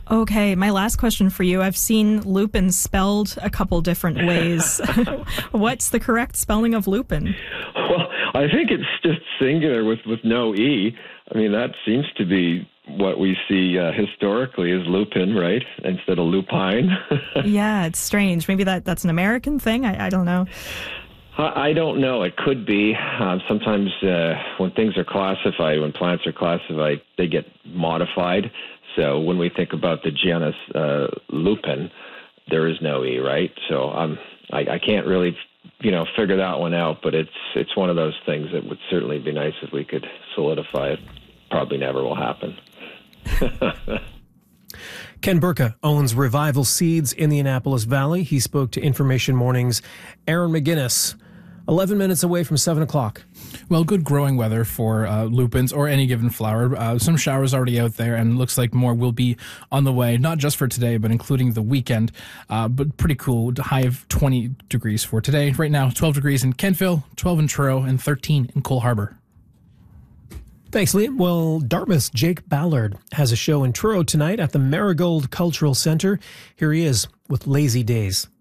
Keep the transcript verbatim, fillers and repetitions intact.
Okay, my last question for you. I've seen lupin spelled a couple different ways. What's the correct spelling of lupin? Well, I think it's just singular with, with no E. I mean, that seems to be what we see uh, historically as lupin, right? Instead of lupine. Yeah, it's strange. Maybe that, that's an American thing? I, I don't know. I don't know. It could be. Uh, sometimes uh, when things are classified, when plants are classified, they get modified. So when we think about the genus uh, lupin, there is no E, right? So um, I, I can't really, you know, figure that one out. But it's it's one of those things that would certainly be nice if we could solidify it. Probably never will happen. Ken Burka owns Revival Seeds in the Annapolis Valley. He spoke to Information Morning's Aaron McGinnis. eleven minutes away from seven o'clock. Well, good growing weather for uh, lupins or any given flower. Uh, some showers already out there, and looks like more will be on the way, not just for today, but including the weekend. Uh, but pretty cool. High of twenty degrees for today. Right now, twelve degrees in Kentville, twelve in Truro, and thirteen in Cole Harbour. Thanks, Liam. Well, Dartmouth's Jake Ballard has a show in Truro tonight at the Marigold Cultural Centre. Here he is with Lazy Days.